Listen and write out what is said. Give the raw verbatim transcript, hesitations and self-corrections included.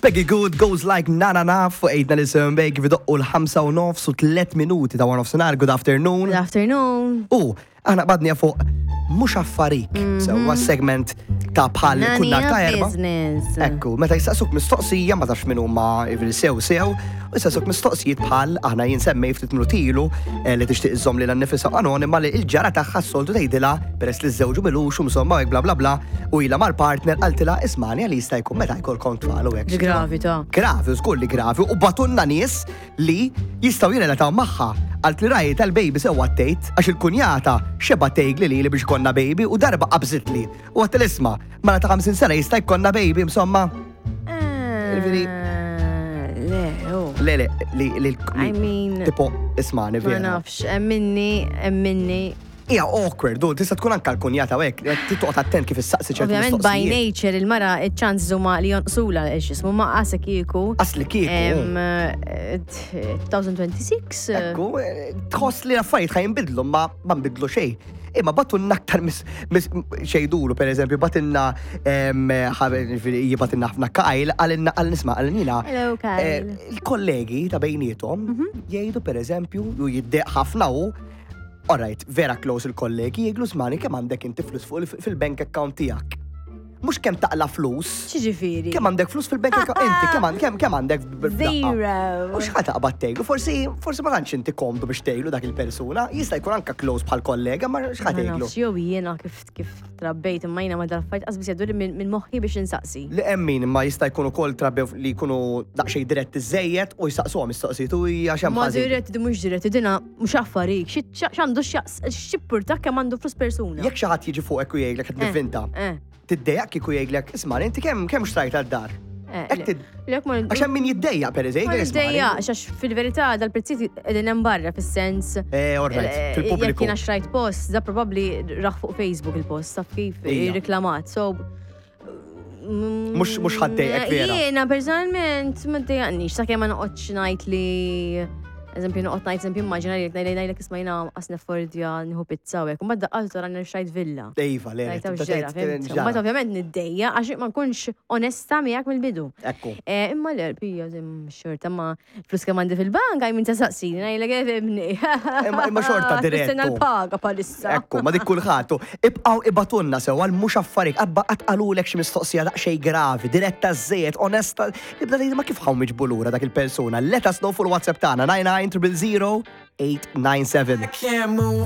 Peggy Good goes like na na na fuq ejdna li sem bejk vidoqqu l-ħamsa u nofs u tlet minuti ta' one of senar. Good afternoon. Good afternoon. U, aħna badnija fuq mux affarik. So, wa segment ta' bħal kunna ta' erba. business. Ekku, meta jistaqsuk mistoqsija ma tafx minn huma sew sew, u jistaqsuk mistoqsijiet bħal aħna jinsemmej ftit minutilu li tixtieq iżomm li l-nifisha anonima li l-ġara tagħha s-soltu tgħidilha peress li żewġu milux u msomma hekk bla bla bla u ilha mal-partner qaltilha ismani li jista' jkun meta jkollkom tfal u hekk. Gravi ta'. Gravi, żgur li gravi, u batunna nies li jistgħu jirelataw magħha. Għalt li rajt tal-baby sewa t-tejt, għax il-kunjata xeba tejgli li li biex konna baby u darba qabżitli. U għat l-isma, mala ta' ħamsin sena jista' jkonna baby, msomma. Riviri. Le, oh. Le, le, li, li, I mean. tipo, ismani, Ma vera. nafx, emminni, emminni. Ija, awkward, du, tista' tkun anka l-kunjata u hekk, titoqgħod attent kif issaqsi ċertu Ovvjament by mistoqsijiet. nature il-mara il-ċansi huma li jonqsula x'ismu ma qasa kieku. Asli kieku. twenty twenty-six. Ekku, tħoss li l-affarijiet ħajnbidlu, ma ma nbidlu xejn. Imma batunna aktar xejdulu, per eżempju, batunna jibatunna ħafna Kyle, għalinna għal-nisma għal-nina. Hello, Kyle. Il-kollegi ta' bejnietom jgħidu, per eżempju, ju jiddeq ħafna u, alright, vera close il-kollegi, jgħidlu smani kemm għandek inti flus fil-bank account tiegħek. Mux kemm taqla flus. Xiġifieri? Kemm għandek flus fil-bank account? Inti kemm kemm kemm għandek Zero. U x'ħad taqbad tgħidlu? Forsi forsi ma tantx inti komdu biex tgħidlu dak il-persuna, jista' jkun anke close bħal kollega, ma x'ħad tgħidlu? Jew jiena kif kif trabbejt imma jiena ma dal-fajt qasbis jaddu minn moħħi biex insaqsi. Li emmin ma jista' jkunu kol trabbew li jkunu daqsxejn diretti żejjed u jistaqsuhom mistoqsijiet u hija xemm Ma ħażin. diretti di mhux diretti dina mhux affarik. X'għandu x'jippurtak kemm għandu flus persuna. Jekk xi ħadd jiġi fuqek u jgħidlek qed nivvinta. Eh. Tiddejjaq kieku jgħidlek isma' inti kemm kemm xtrajt għad-dar? Hekk tid- Lek ma Għax hemm min jiddejjaq pereżempju. Ma isma' niddejja, għax fil-verità dal-prezzijiet qegħdin hemm barra fis-sens. Eh, all right, eh, fil-pubbliku. Jekk jiena xrajt post, da probabbli raħ fuq Facebook il-post, taf kif Ija. reklamat. So Mhux mhux ħaddejjek vera. Jiena personalment ma ddejjaqniex sakemm ma noqgħodx ngħid li eżempju noqgħod ngħid eżempju immaġina li ngħid ngħidlek isma' jiena qasna fordja nieħu pizza u hekk. Imbagħad daqqaltu ra xrajt villa. Iva, le. Rajta tibda ġera, tgħid fimt. Mbagħad ovvjament niddejja għax ma nkunx onesta miegħek mill-bidu. Ekku. Eh, Imma l-erbija zim xorta ma flus kemm għandi fil-bank għaj minn ta' saqsini, ngħidlek efemni. Imma- imma xorta direttu. Nistenna l-paga palissa. Ekku, ma dik kulħatu. Ibqaw ibatunna sewa l-mux affarik, għabba għatqalulek xi mistoqsija daqxej gravi, diretta żejjed, onesta. Ibda li ma kif ħaw miġbulura dak il-persuna. Let us know fuq WhatsApp tagħna nine nine zero zero eight nine seven.